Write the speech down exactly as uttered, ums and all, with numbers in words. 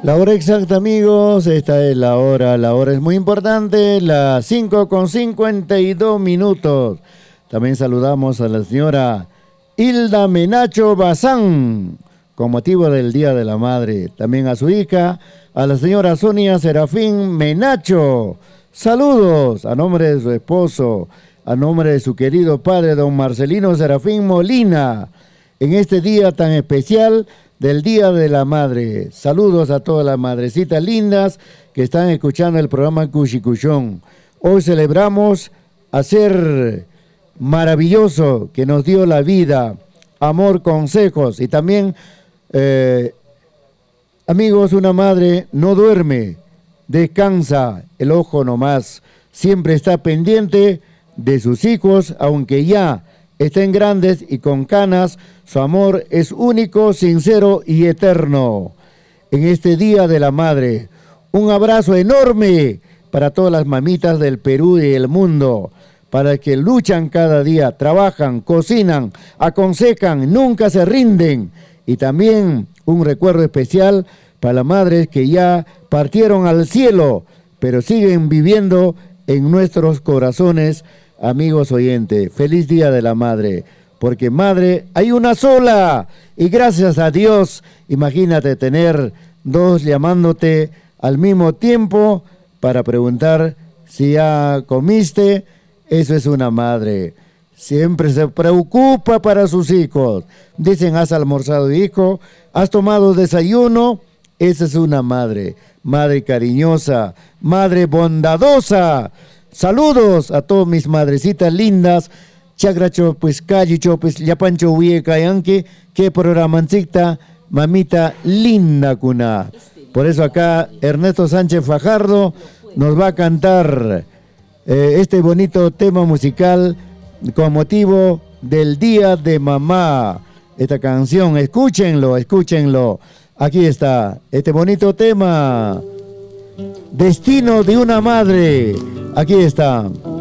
La hora exacta, amigos, esta es la hora, la hora es muy importante, las cinco con cincuenta y dos minutos. También saludamos a la señora Hilda Menacho Bazán, con motivo del Día de la Madre. También a su hija, a la señora Sonia Serafín Menacho. Saludos a nombre de su esposo, a nombre de su querido padre, don Marcelino Serafín Molina, en este día tan especial del Día de la Madre. Saludos a todas las madrecitas lindas que están escuchando el programa Cuchicuchón. Hoy celebramos a ser maravilloso que nos dio la vida, amor, consejos y también, eh, amigos, una madre no duerme, descansa el ojo nomás, siempre está pendiente de sus hijos, aunque ya estén grandes y con canas, su amor es único, sincero y eterno. En este Día de la Madre, un abrazo enorme para todas las mamitas del Perú y del mundo, para que luchan cada día, trabajan, cocinan, aconsejan, nunca se rinden. Y también un recuerdo especial para las madres que ya partieron al cielo, pero siguen viviendo en nuestros corazones. Amigos oyentes, feliz Día de la Madre, porque madre hay una sola, y gracias a Dios, imagínate tener dos llamándote al mismo tiempo para preguntar si ya comiste. Eso es una madre, siempre se preocupa para sus hijos. Dicen, ¿has almorzado, hijo? ¿Has tomado desayuno? Esa es una madre, madre cariñosa, madre bondadosa. Saludos a todas mis madrecitas lindas. Chagracho, pues callicho, pues yapancho huye cayanque, que programancita, mamita linda cuna. Por eso acá Ernesto Sánchez Fajardo nos va a cantar eh, este bonito tema musical con motivo del Día de Mamá. Esta canción, escúchenlo, escúchenlo. Aquí está, este bonito tema. Destino de una madre. Aquí está.